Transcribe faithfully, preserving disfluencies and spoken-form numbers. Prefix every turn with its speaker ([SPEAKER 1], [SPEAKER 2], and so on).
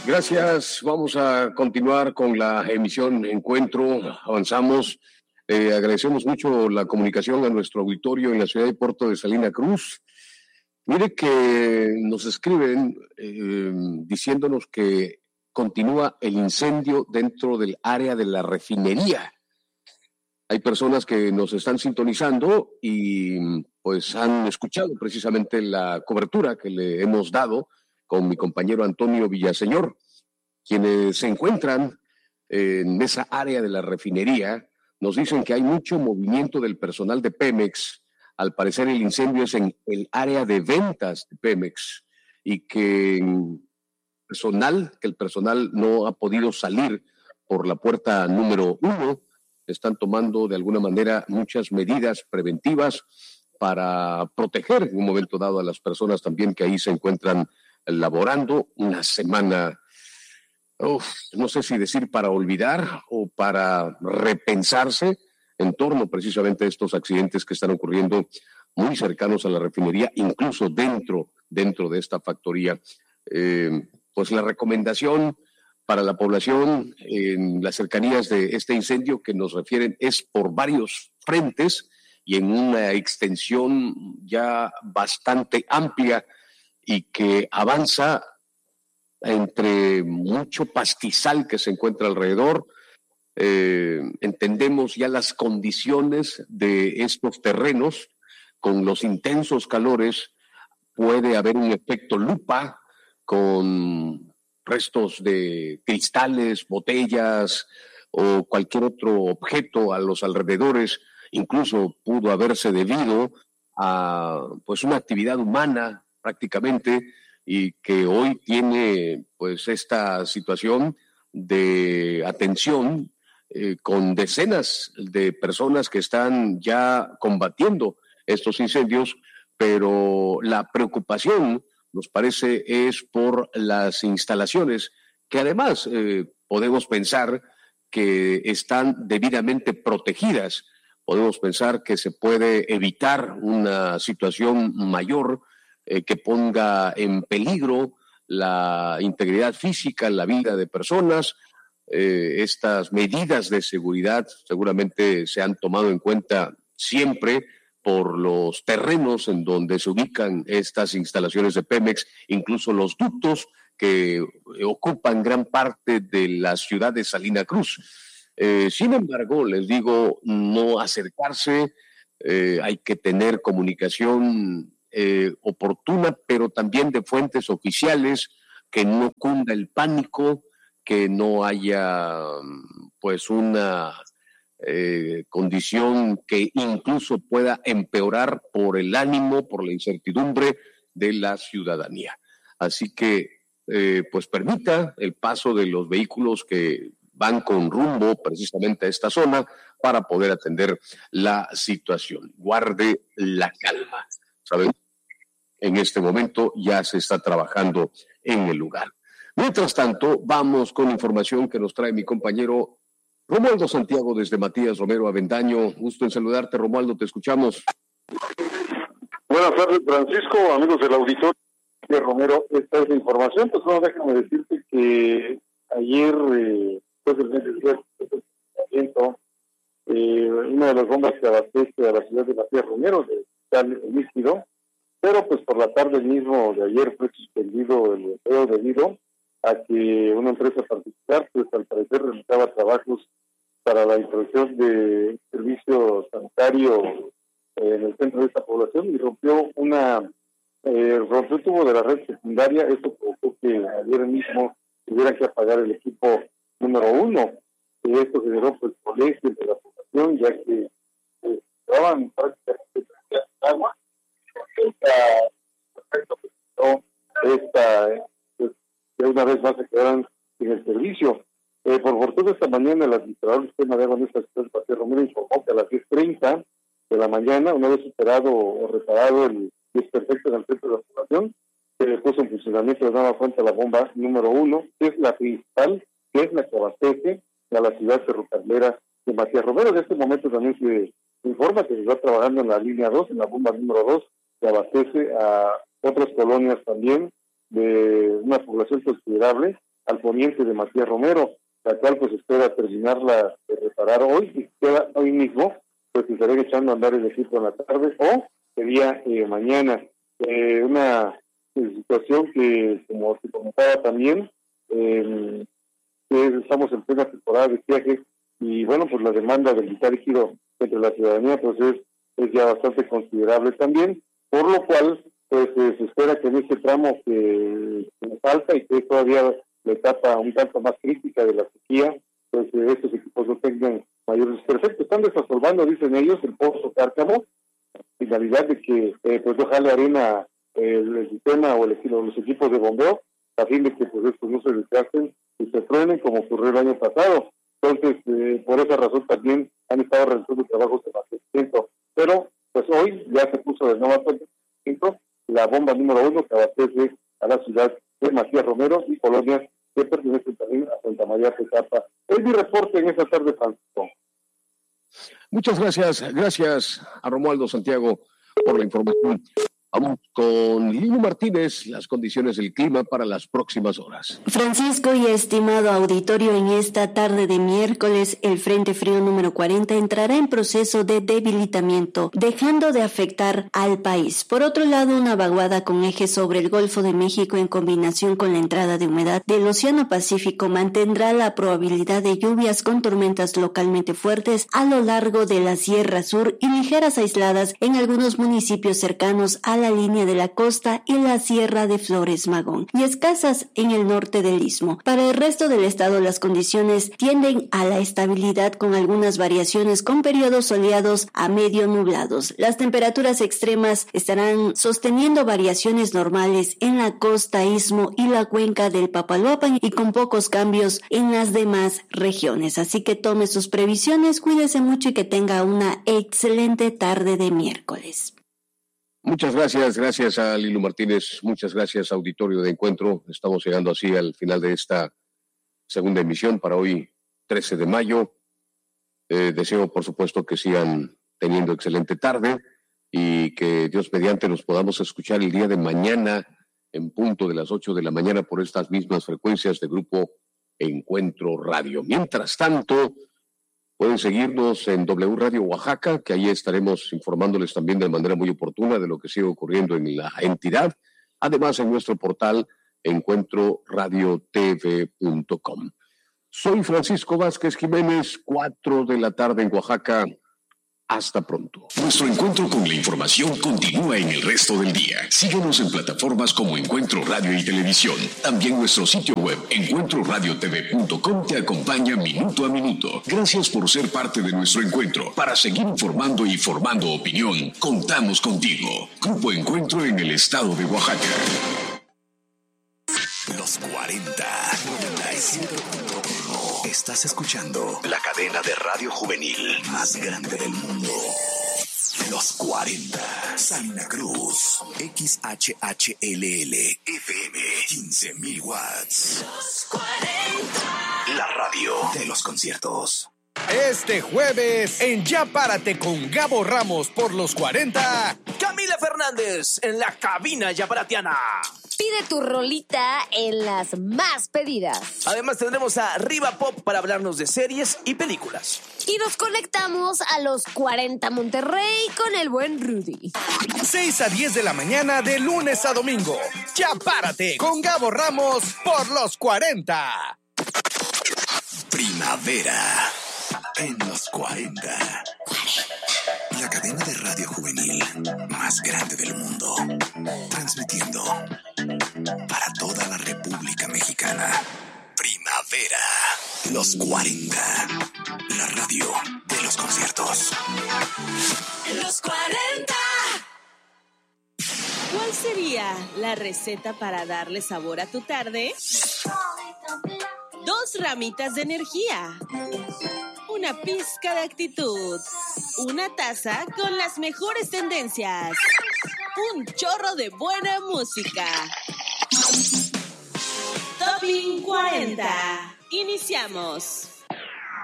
[SPEAKER 1] Gracias. Vamos a continuar con la emisión Encuentro. Avanzamos. Eh, agradecemos mucho la comunicación a nuestro auditorio en la ciudad de Puerto de Salina Cruz. Mire que nos escriben eh, diciéndonos que continúa el incendio dentro del área de la refinería. Hay personas que nos están sintonizando y pues han escuchado precisamente la cobertura que le hemos dado con mi compañero Antonio Villaseñor, quienes se encuentran en esa área de la refinería. Nos dicen que hay mucho movimiento del personal de Pemex. Al parecer el incendio es en el área de ventas de Pemex y que personal, que el personal no ha podido salir por la puerta número uno. Están tomando de alguna manera muchas medidas preventivas para proteger en un momento dado a las personas también que ahí se encuentran laborando. Una semana, uf, no sé si decir para olvidar o para repensarse en torno precisamente a estos accidentes que están ocurriendo muy cercanos a la refinería, incluso dentro, dentro de esta factoría. Eh, pues la recomendación para la población en las cercanías de este incendio que nos refieren es por varios frentes y en una extensión ya bastante amplia y que avanza entre mucho pastizal que se encuentra alrededor. Eh, entendemos ya las condiciones de estos terrenos. Con los intensos calores puede haber un efecto lupa con restos de cristales, botellas o cualquier otro objeto a los alrededores. Incluso pudo haberse debido a pues una actividad humana prácticamente, y que hoy tiene pues esta situación de atención eh, con decenas de personas que están ya combatiendo estos incendios, pero la preocupación nos parece es por las instalaciones que además eh, podemos pensar que están debidamente protegidas. Podemos pensar que se puede evitar una situación mayor eh, que ponga en peligro la integridad física, la vida de personas. Eh, estas medidas de seguridad seguramente se han tomado en cuenta siempre por los terrenos en donde se ubican estas instalaciones de Pemex, incluso los ductos que ocupan gran parte de la ciudad de Salina Cruz. Eh, sin embargo, les digo, no acercarse, eh, hay que tener comunicación eh, oportuna, pero también de fuentes oficiales, que no cunda el pánico, que no haya pues una eh, condición que incluso pueda empeorar por el ánimo, por la incertidumbre de la ciudadanía. Así que eh, pues permita el paso de los vehículos que van con rumbo precisamente a esta zona para poder atender la situación. Guarde la calma, ¿saben? En este momento ya se está trabajando en el lugar. Mientras tanto, vamos con información que nos trae mi compañero Romualdo Santiago desde Matías Romero Avendaño. Gusto en saludarte, Romualdo, te escuchamos.
[SPEAKER 2] Buenas tardes, Francisco, amigos del auditorio de Romero. Esta es la información. Pues no, déjame decirte que ayer, eh, después del mes de eh, una de las bombas que abastece a la ciudad de Matías Romero, de tal líquido, pero pues por la tarde mismo de ayer fue suspendido el empleo debido a que una empresa particular, pues al parecer realizaba trabajos para la introducción de servicio sanitario en el centro de esta población y rompió una eh, rompió el tubo de la red secundaria. Esto provocó que ayer mismo tuviera que apagar el equipo número uno. Y esto generó pues molestias de la población, ya que eh, estaban prácticamente agua. Esta, esta pues, de una vez más se quedaron en el servicio. Eh, por fortuna esta mañana el administrador del sistema de agua de esta ciudad, Matías Romero, informó que a las diez treinta de la mañana, una vez superado o reparado el desperfecto en el centro de la población, se puso en funcionamiento de nueva cuenta la bomba número uno, que es la principal, que es la que abastece a la ciudad ferrocarrilera de Matías Romero. En este momento también se informa que se está trabajando en la línea dos, en la bomba número dos, que abastece a otras colonias también de una población considerable, al poniente de Matías Romero, la cual pues espera terminarla de reparar hoy, y queda hoy mismo, pues se estarán echando a andar el equipo en la tarde, o sería eh, mañana. Eh, una eh, situación que, como se comentaba también, eh, que estamos en plena temporada de viaje, y bueno, pues la demanda del vital líquido entre la ciudadanía pues es, es ya bastante considerable también, por lo cual pues eh, se espera que en este tramo que, que nos falta y que es todavía la etapa un tanto más crítica de la sequía, pues eh, estos equipos no tengan mayores perfectos. Están desasolvando, dicen ellos, el pozo Cárcamo, finalidad de que eh, pues no jale arena eh, el sistema o el, los equipos de bombeo, a fin de que pues estos no se desgasten y se truenen como ocurrió el año pasado. Entonces, eh, por esa razón también han estado realizando trabajos de abastecimiento. Pero, pues hoy ya se puso de nuevo abastecimiento la bomba número uno que abastece a la ciudad de Matías Romero y colonias que pertenecen también a Santa María Petapa. Es mi reporte en esta tarde, Francisco.
[SPEAKER 1] Muchas gracias, gracias a Romualdo Santiago por la información. Vamos con Lino Martínez, las condiciones del clima para las próximas horas.
[SPEAKER 3] Francisco y estimado auditorio, en esta tarde de miércoles, el Frente Frío número cuarenta entrará en proceso de debilitamiento, dejando de afectar al país. Por otro lado, una vaguada con eje sobre el Golfo de México en combinación con la entrada de humedad del Océano Pacífico mantendrá la probabilidad de lluvias con tormentas localmente fuertes a lo largo de la Sierra Sur y ligeras aisladas en algunos municipios cercanos a la la línea de la costa y la Sierra de Flores Magón, y escasas en el norte del Istmo. Para el resto del estado, las condiciones tienden a la estabilidad con algunas variaciones con periodos soleados a medio nublados. Las temperaturas extremas estarán sosteniendo variaciones normales en la costa, Istmo y la cuenca del Papaloapan y con pocos cambios en las demás regiones. Así que tome sus previsiones, cuídese mucho y que tenga una excelente tarde de miércoles.
[SPEAKER 1] Muchas gracias, gracias a Lilo Martínez, muchas gracias auditorio de Encuentro. Estamos llegando así al final de esta segunda emisión para hoy, trece de mayo. Eh, deseo, por supuesto, que sigan teniendo excelente tarde y que Dios mediante nos podamos escuchar el día de mañana en punto de las ocho de la mañana por estas mismas frecuencias de Grupo Encuentro Radio. Mientras tanto, pueden seguirnos en W Radio Oaxaca, que ahí estaremos informándoles también de manera muy oportuna de lo que sigue ocurriendo en la entidad. Además, en nuestro portal encuentro radio t v punto com. Soy Francisco Vázquez Jiménez, cuatro de la tarde en Oaxaca. Hasta pronto.
[SPEAKER 4] Nuestro encuentro con la información continúa en el resto del día. Síguenos en plataformas como Encuentro Radio y Televisión. También nuestro sitio web encuentro radio t v punto com te acompaña minuto a minuto. Gracias por ser parte de nuestro encuentro. Para seguir informando y formando opinión, contamos contigo. Grupo Encuentro en el estado de Oaxaca. Los cuarenta, noventa y siete punto uno. Estás escuchando la cadena de radio juvenil más grande del mundo. Los cuarenta. Salina Cruz. X H H L L F M. quince mil watts. Los cuarenta. La radio de los conciertos.
[SPEAKER 5] Este jueves, en Ya Párate con Gabo Ramos por los cuarenta,
[SPEAKER 6] Camila Fernández en la cabina yaparatiana.
[SPEAKER 7] Pide tu rolita en las más pedidas.
[SPEAKER 6] Además tendremos a Riva Pop para hablarnos de series y películas.
[SPEAKER 7] Y nos conectamos a los cuarenta Monterrey con el buen Rudy.
[SPEAKER 5] seis a diez de la mañana de lunes a domingo. Ya Párate con Gabo Ramos por los cuarenta.
[SPEAKER 4] Primavera en los cuarenta. La cadena de radio juvenil más grande del mundo. Transmitiendo para toda la República Mexicana. Primavera. Los cuarenta. La radio de los conciertos.
[SPEAKER 8] Los cuarenta. ¿Cuál sería la receta para darle sabor a tu tarde? Dos ramitas de energía. Una pizca de actitud. Una taza con las mejores tendencias. Un chorro de buena música. Topping cuarenta. Iniciamos.